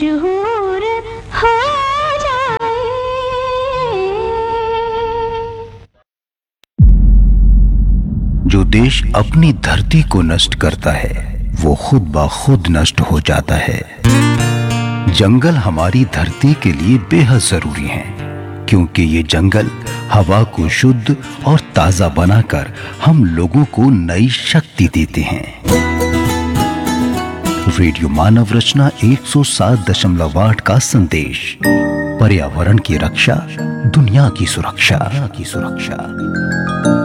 मशहूर हो जाए। जो देश अपनी धरती को नष्ट करता है वो खुद ब खुद नष्ट हो जाता है। जंगल हमारी धरती के लिए बेहद जरूरी हैं, क्योंकि ये जंगल हवा को शुद्ध और ताजा बनाकर हम लोगों को नई शक्ति देते हैं। रेडियो मानव रचना 107.8 का संदेश, पर्यावरण की रक्षा, दुनिया की सुरक्षा।